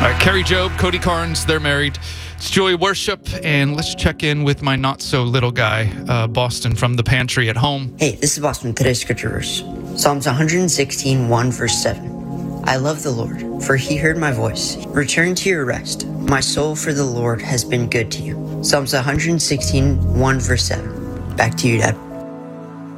Carrie Job, Cody Carnes, they're married. It's Joy Worship, and let's check in with my not-so-little guy, Boston, from the pantry at home. Hey, this is Boston with today's scripture verse. Psalms 116, 1 verse 7. I love the Lord, for he heard my voice. Return to your rest. My soul for the Lord has been good to you. Psalms 116, 1 verse 7. Back to you, Dad.